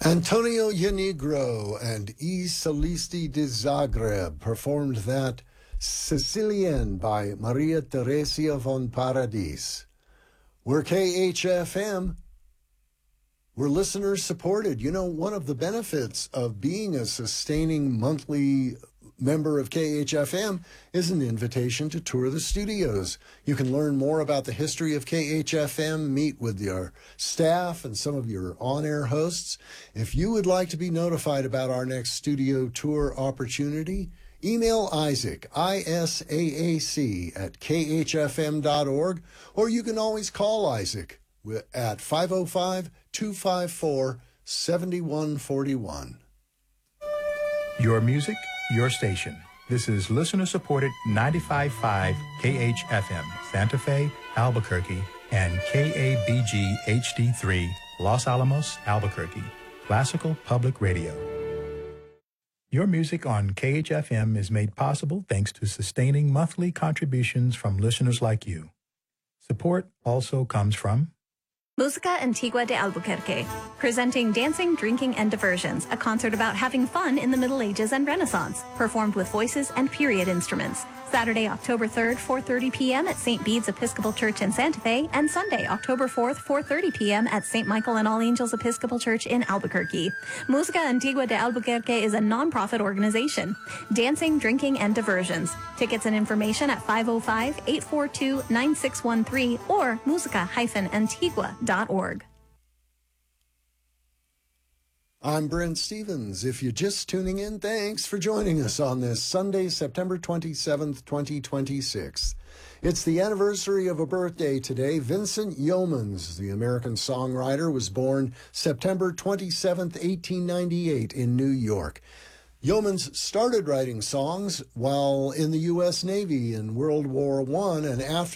Antonio Yanigro and I Solisti de Zagreb performed that Sicilian by Maria Theresia von Paradis. We're KHFM. We're listener supported. You know, one of the benefits of being a sustaining monthly member of KHFM is an invitation to tour the studios. You can learn more about the history of KHFM, meet with your staff and some of your on-air hosts. If you would like to be notified about our next studio tour opportunity, email Isaac, ISAAC, at khfm.org, or you can always call Isaac at 505-254-7141. Your music, your station. This is listener-supported 95.5 KHFM, Santa Fe, Albuquerque, and KABG HD3, Los Alamos, Albuquerque, Classical Public Radio. Your music on KHFM is made possible thanks to sustaining monthly contributions from listeners like you. Support also comes from Música Antigua de Albuquerque, presenting Dancing, Drinking, and Diversions, a concert about having fun in the Middle Ages and Renaissance, performed with voices and period instruments. Saturday, October 3rd, 4:30 p.m. at St. Bede's Episcopal Church in Santa Fe, and Sunday, October 4th, 4:30 p.m. at St. Michael and All Angels Episcopal Church in Albuquerque. Música Antigua de Albuquerque is a non-profit organization. Dancing, Drinking, and Diversions. Tickets and information at 505-842-9613 or musica-antigua.org. I'm Brent Stevens. If you're just tuning in, thanks for joining us on this Sunday, September 27th, 2026. It's the anniversary of a birthday today. Vincent Youmans, the American songwriter, was born September 27th, 1898 in New York. Youmans started writing songs while in the U.S. Navy in World War I, and after